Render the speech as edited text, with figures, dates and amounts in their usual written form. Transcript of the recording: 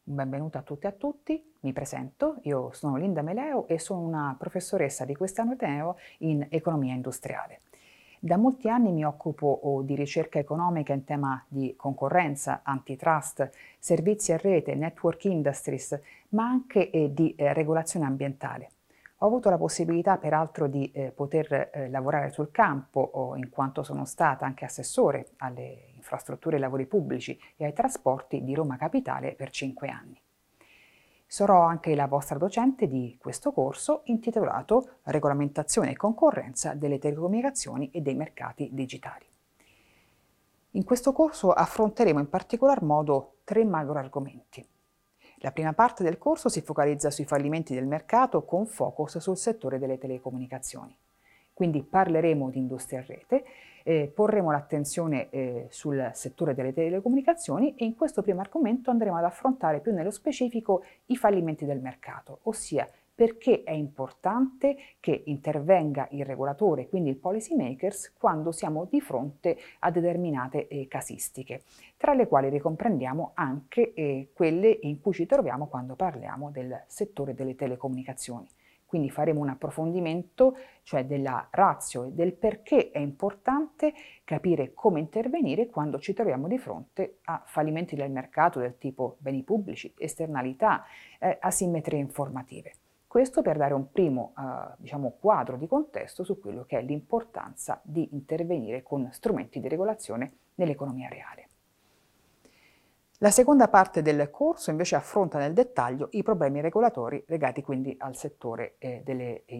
Benvenuta a tutti e a tutti, mi presento, io sono Linda Meleo e sono una professoressa di quest'anno Ateneo in economia industriale. Da molti anni mi occupo di ricerca economica in tema di concorrenza, antitrust, servizi a rete, network industries, ma anche di regolazione ambientale. Ho avuto la possibilità peraltro di poter lavorare sul campo, in quanto sono stata anche assessore alle infrastrutture e lavori pubblici e ai trasporti di Roma Capitale per 5 anni. Sarò anche la vostra docente di questo corso intitolato Regolamentazione e concorrenza delle telecomunicazioni e dei mercati digitali. In questo corso affronteremo in particolar modo 3 macro argomenti. La prima parte del corso si focalizza sui fallimenti del mercato con focus sul settore delle telecomunicazioni. Quindi parleremo di industria a rete, porremo l'attenzione sul settore delle telecomunicazioni e in questo primo argomento andremo ad affrontare più nello specifico i fallimenti del mercato, ossia perché è importante che intervenga il regolatore, quindi il policy makers, quando siamo di fronte a determinate casistiche, tra le quali ricomprendiamo anche quelle in cui ci troviamo quando parliamo del settore delle telecomunicazioni. Quindi faremo un approfondimento, cioè della ratio e del perché è importante capire come intervenire quando ci troviamo di fronte a fallimenti del mercato del tipo beni pubblici, esternalità, asimmetrie informative. Questo per dare un primo quadro di contesto su quello che è l'importanza di intervenire con strumenti di regolazione nell'economia reale. La seconda parte del corso invece affronta nel dettaglio i problemi regolatori legati quindi al settore delle